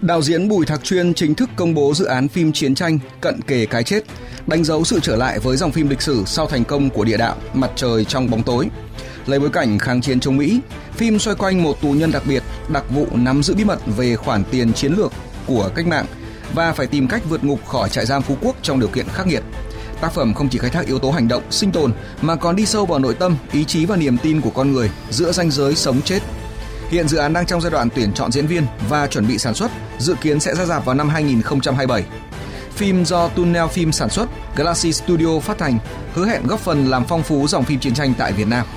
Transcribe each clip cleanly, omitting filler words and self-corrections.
Đạo diễn Bùi Thạc Chuyên chính thức công bố dự án phim chiến tranh Cận kề cái chết, đánh dấu sự trở lại với dòng phim lịch sử sau thành công của địa đạo Mặt trời trong bóng tối. Lấy bối cảnh kháng chiến chống Mỹ, phim xoay quanh một tù nhân đặc biệt, đặc vụ nắm giữ bí mật về khoản tiền chiến lược của cách mạng và phải tìm cách vượt ngục khỏi trại giam Phú Quốc trong điều kiện khắc nghiệt. Tác phẩm không chỉ khai thác yếu tố hành động, sinh tồn mà còn đi sâu vào nội tâm, ý chí và niềm tin của con người giữa ranh giới sống chết. Hiện dự án đang trong giai đoạn tuyển chọn diễn viên và chuẩn bị sản xuất, dự kiến sẽ ra rạp vào năm 2027. Phim do Tunnel Phim sản xuất, Galaxy Studio phát hành, hứa hẹn góp phần làm phong phú dòng phim chiến tranh tại Việt Nam.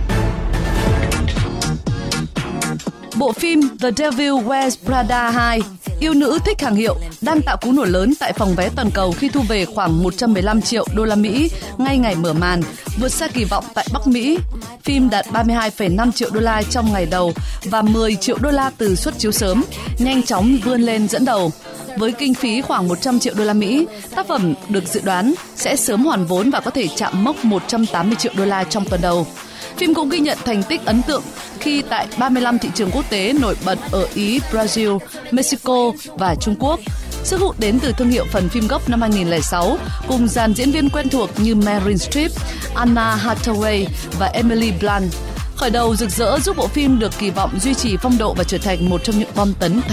Bộ phim The Devil Wears Prada 2, Yêu nữ thích hàng hiệu, đang tạo cú nổ lớn tại phòng vé toàn cầu khi thu về khoảng 115 triệu đô la Mỹ ngay ngày mở màn, vượt xa kỳ vọng tại Bắc Mỹ. Phim đạt 32,5 triệu đô la trong ngày đầu và 10 triệu đô la từ suất chiếu sớm, nhanh chóng vươn lên dẫn đầu. Với kinh phí khoảng 100 triệu đô la Mỹ, tác phẩm được dự đoán sẽ sớm hoàn vốn và có thể chạm mốc 180 triệu đô la trong tuần đầu. Phim cũng ghi nhận thành tích ấn tượng khi tại 35 thị trường quốc tế nổi bật ở Ý, Brazil, Mexico và Trung Quốc. Sức hút đến từ thương hiệu phần phim gốc năm 2006 cùng dàn diễn viên quen thuộc như Meryl Streep, Anna Hathaway và Emily Blunt. Khởi đầu rực rỡ giúp bộ phim được kỳ vọng duy trì phong độ và trở thành một trong những bom tấn